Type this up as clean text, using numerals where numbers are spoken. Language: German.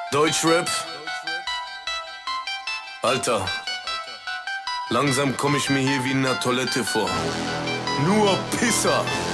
Deutschrap? Alter, langsam komm ich mir hier wie in einer Toilette vor. Nur Pisser.